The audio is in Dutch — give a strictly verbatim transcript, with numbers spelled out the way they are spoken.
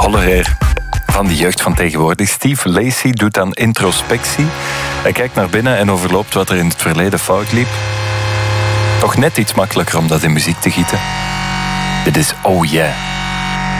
Hollereer van de jeugd van tegenwoordig. Steve Lacy doet dan introspectie. Hij kijkt naar binnen en overloopt wat er in het verleden fout liep. Toch net iets makkelijker om dat in muziek te gieten. Dit is Oh Yeah.